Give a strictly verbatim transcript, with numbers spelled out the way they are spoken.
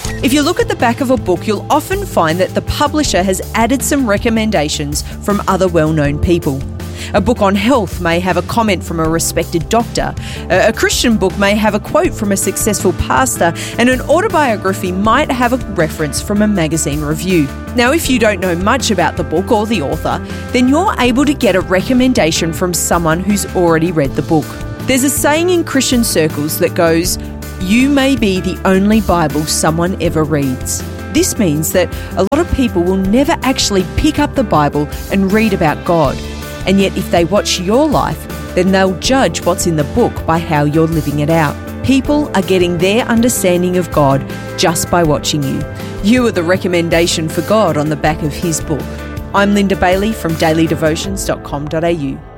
If you look at the back of a book, you'll often find that the publisher has added some recommendations from other well-known people. A book on health may have a comment from a respected doctor. A Christian book may have a quote from a successful pastor, and an autobiography might have a reference from a magazine review. Now, if you don't know much about the book or the author, then you're able to get a recommendation from someone who's already read the book. There's a saying in Christian circles that goes, "You may be the only Bible someone ever reads." This means that a lot of people will never actually pick up the Bible and read about God. And yet if they watch your life, then they'll judge what's in the book by how you're living it out. People are getting their understanding of God just by watching you. You are the recommendation for God on the back of his book. I'm Linda Bailey from daily devotions dot com dot a u.